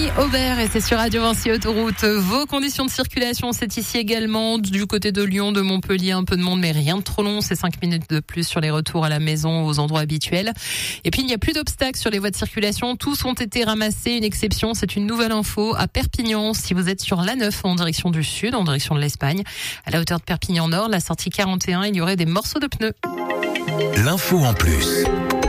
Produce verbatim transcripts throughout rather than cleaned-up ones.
Camille Aubert et c'est sur Radio Vinci Autoroute. Vos conditions de circulation, c'est ici également du côté de Lyon, de Montpellier, un peu de monde mais rien de trop long. C'est cinq minutes de plus sur les retours à la maison aux endroits habituels. Et puis il n'y a plus d'obstacles sur les voies de circulation. Tous ont été ramassés. Une exception, c'est une nouvelle info à Perpignan. Si vous êtes sur l'A neuf en direction du sud, en direction de l'Espagne, à la hauteur de Perpignan Nord, la sortie quarante et un, il y aurait des morceaux de pneus. L'info en plus.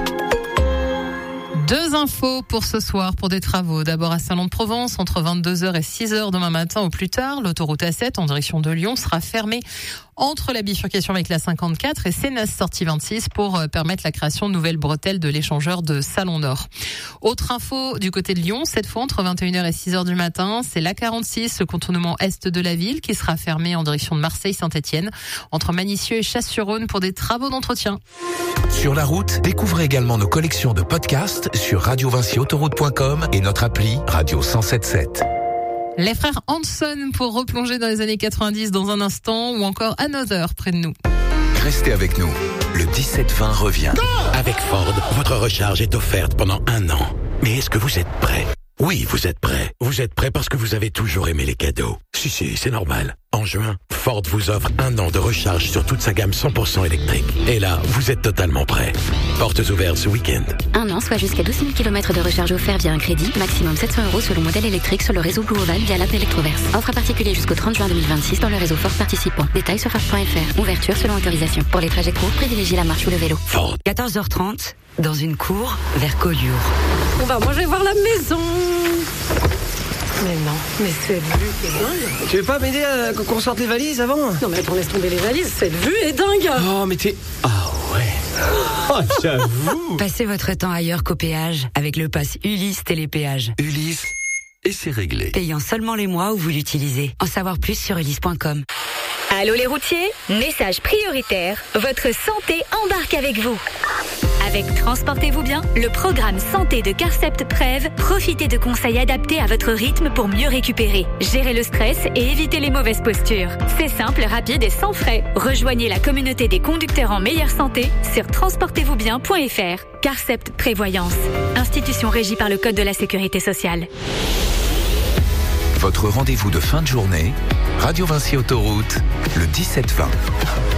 Deux infos pour ce soir pour des travaux. D'abord à Salon-de-Provence, entre vingt-deux heures et six heures demain matin au plus tard. L'autoroute A sept en direction de Lyon sera fermée entre la bifurcation avec la cinquante-quatre et Sénas sortie vingt-six pour permettre la création de nouvelles bretelles de l'échangeur de Salon-Nord. Autre info du côté de Lyon, cette fois entre vingt et une heures et six heures du matin, c'est l'A quarante-six, le contournement est de la ville qui sera fermé en direction de Marseille-Saint-Étienne entre Manicieux et Chasse-sur-Rhône pour des travaux d'entretien. Sur la route, découvrez également nos collections de podcasts sur radio vinci autoroute point com et notre appli Radio cent soixante-dix-sept. Les frères Hanson pour replonger dans les années quatre-vingt-dix dans un instant ou encore Another près de nous. Restez avec nous. Le dix-sept vingt revient. Avec Ford, votre recharge est offerte pendant un an. Mais est-ce que vous êtes prêt ? Oui, vous êtes prêt. Vous êtes prêt parce que vous avez toujours aimé les cadeaux. Si, si, c'est normal. En juin, Ford vous offre un an de recharge sur toute sa gamme cent pour cent électrique. Et là, vous êtes totalement prêt. Portes ouvertes ce week-end. Un an, soit jusqu'à douze mille kilomètres de recharge offert via un crédit, maximum sept cents euros selon modèle électrique sur le réseau Blue Oval via l'app Electroverse. Offre à particulier jusqu'au trente juin deux mille vingt-six dans le réseau Ford participant. Détails sur Ford point F R. Ouverture selon autorisation. Pour les trajets courts, privilégiez la marche ou le vélo. Ford. quatorze heures trente, dans une cour vers Collioure. On va manger voir la maison. Mais non, mais cette vue est dingue. Tu veux pas m'aider à qu'on sorte les valises avant ? Non mais attends, laisse tomber les valises, cette vue est dingue. Oh mais t'es... Ah ouais. Oh j'avoue. Passez votre temps ailleurs qu'au péage avec le pass Ulysse Télépéage. Ulysse, et c'est réglé. Payant seulement les mois où vous l'utilisez. En savoir plus sur ulysse point com. Allô les routiers, message prioritaire, votre santé embarque avec vous. Avec Transportez-vous bien, le programme santé de Carcept Prev, profitez de conseils adaptés à votre rythme pour mieux récupérer, gérer le stress et éviter les mauvaises postures. C'est simple, rapide et sans frais. Rejoignez la communauté des conducteurs en meilleure santé sur transportez vous bien point f r. Carcept Prévoyance, institution régie par le Code de la Sécurité sociale. Votre rendez-vous de fin de journée, Radio Vinci Autoroute, le dix-sept vingt.